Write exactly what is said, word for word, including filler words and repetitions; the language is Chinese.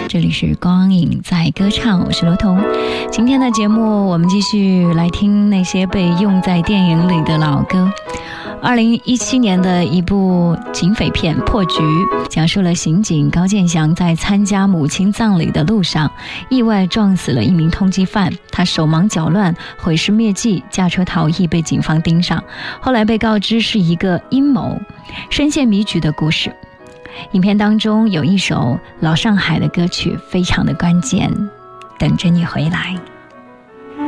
这里是光影在歌唱，我是罗彤。今天的节目我们继续来听那些被用在电影里的老歌。二零一七年的一部警匪片《破局》，讲述了刑警高建祥在参加母亲葬礼的路上意外撞死了一名通缉犯，他手忙脚乱，毁尸灭迹，驾车逃逸，被警方盯上，后来被告知是一个阴谋，深陷迷局的故事。影片当中有一首老上海的歌曲非常的关键，等着你回来。